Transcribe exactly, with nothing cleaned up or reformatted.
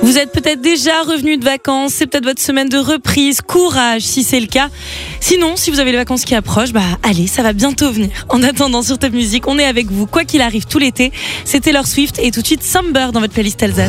Vous êtes peut-être déjà revenu de vacances, c'est peut-être votre semaine de reprise, courage si c'est le cas. Sinon, si vous avez les vacances qui approchent, bah allez, ça va bientôt venir. En attendant, sur Top Music, on est avec vous, quoi qu'il arrive tout l'été. C'est Taylor Swift et tout de suite Summer dans votre playlist Alsace.